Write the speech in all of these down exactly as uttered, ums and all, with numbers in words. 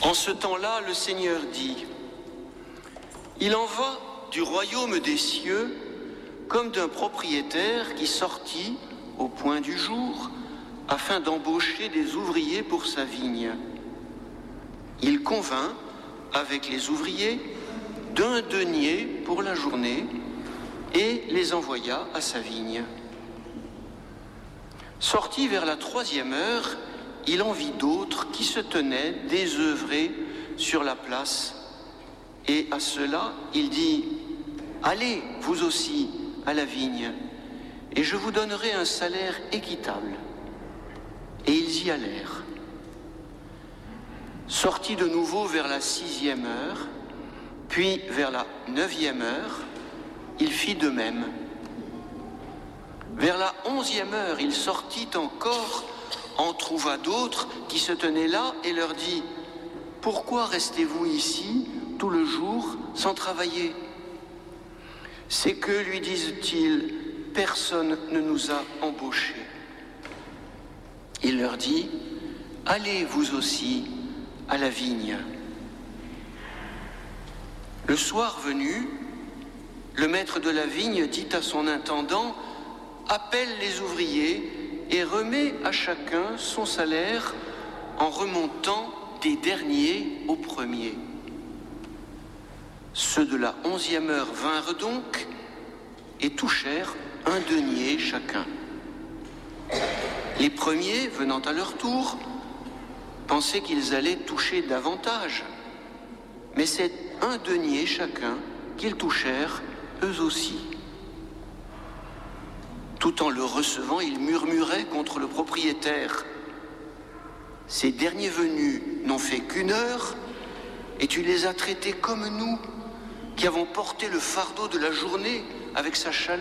En ce temps-là, le Seigneur dit, « Il en va du royaume des cieux comme d'un propriétaire qui sortit au point du jour afin d'embaucher des ouvriers pour sa vigne. Il convint avec les ouvriers d'un denier pour la journée et les envoya à sa vigne. Sorti vers la troisième heure, il en vit d'autres qui se tenaient désœuvrés sur la place. Et à cela, il dit, « Allez, vous aussi, à la vigne, et je vous donnerai un salaire équitable. » Et ils y allèrent. Sorti de nouveau vers la sixième heure, puis vers la neuvième heure, il fit de même. Vers la onzième heure, il sortit encore, en trouva d'autres qui se tenaient là et leur dit, « Pourquoi restez-vous ici tout le jour sans travailler ? » C'est que, lui disent-ils, personne ne nous a embauchés. Il leur dit, « Allez vous aussi à la vigne. » Le soir venu, le maître de la vigne dit à son intendant, « Appelle les ouvriers et remets à chacun son salaire en remontant des derniers aux premiers. » Ceux de la onzième heure vinrent donc et touchèrent un denier chacun. Les premiers, venant à leur tour, pensaient qu'ils allaient toucher davantage, mais c'est un denier chacun qu'ils touchèrent eux aussi. Tout en le recevant, ils murmuraient contre le propriétaire. « Ces derniers venus n'ont fait qu'une heure, et tu les as traités comme nous, qui avons porté le fardeau de la journée avec sa chaleur. »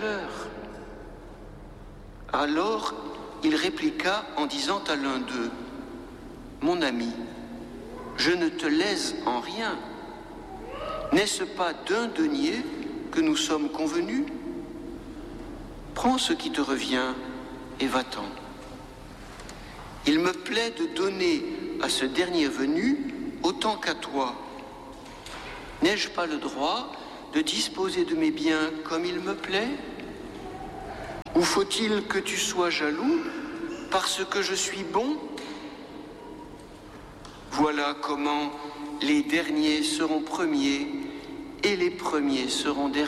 Alors il répliqua en disant à l'un d'eux, « Mon ami, je ne te lèse en rien. N'est-ce pas d'un denier que nous sommes convenus ? Prends ce qui te revient et va-t'en. Il me plaît de donner à ce dernier venu autant qu'à toi. N'ai-je pas le droit de disposer de mes biens comme il me plaît ? Ou faut-il que tu sois jaloux parce que je suis bon ? Voilà comment les derniers seront premiers et les premiers seront derniers. »